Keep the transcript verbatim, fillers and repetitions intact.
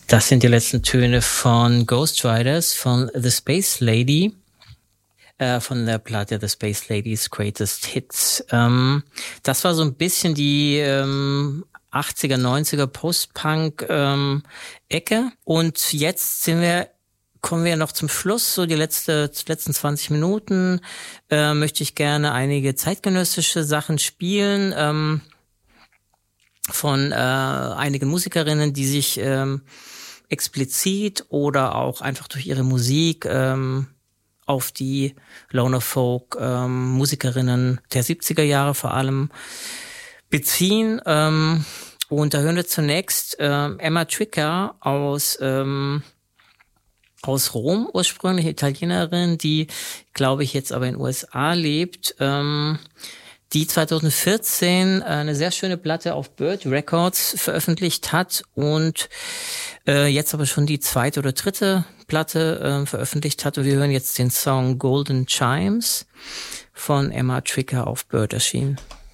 Das sind die letzten Töne von Ghost Riders, von The Space Lady, äh, von der Platte The Space Lady's Greatest Hits. Ähm, das war so ein bisschen die ähm, achtziger, neunziger Post-Punk-Ecke. Ähm, Und jetzt sind wir kommen wir noch zum Schluss, so die letzte, letzten zwanzig Minuten, äh, möchte ich gerne einige zeitgenössische Sachen spielen, ähm, von äh, einigen Musikerinnen, die sich ähm, explizit oder auch einfach durch ihre Musik ähm, auf die Loner Folk ähm, Musikerinnen der siebziger Jahre vor allem beziehen. Ähm, und da hören wir zunächst äh, Emma Tricker aus ähm, aus Rom, ursprünglich Italienerin, die, glaube ich, jetzt aber in den U S A lebt, ähm, die zwanzig vierzehn eine sehr schöne Platte auf Bird Records veröffentlicht hat und äh, jetzt aber schon die zweite oder dritte Platte äh, veröffentlicht hat. Und wir hören jetzt den Song Golden Chimes von Emma Tricker auf Bird erschienen.